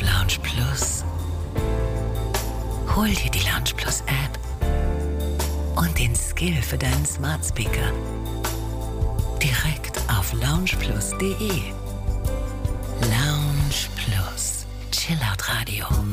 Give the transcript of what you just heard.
Lounge Plus. Hol dir die Lounge Plus App und den Skill für deinen Smart Speaker direkt auf loungeplus.de. Lounge Plus, Chillout Radio.